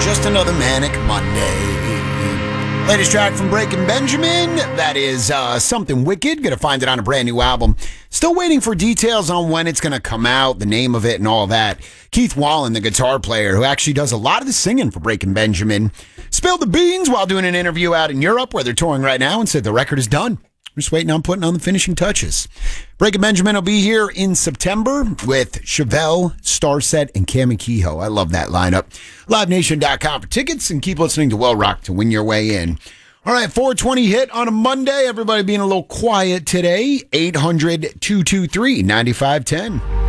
Just another manic Monday. Latest track from Breaking Benjamin. That is Something Wicked. Gonna find it on a brand new album. Still waiting for details on when it's gonna come out, the name of it, and all that. Keith Wallen, the guitar player, who actually does a lot of the singing for Breaking Benjamin, spilled the beans while doing an interview out in Europe, where they're touring right now, and said the record is done. Just waiting on putting on the finishing touches. Breaking Benjamin will be here in September with Chevelle, Starset, and Cami Kehoe. I love that lineup. LiveNation.com for tickets, and keep listening to Well Rock to win your way in. All right, 420 hit on a Monday. Everybody being a little quiet today. 800-223-9510.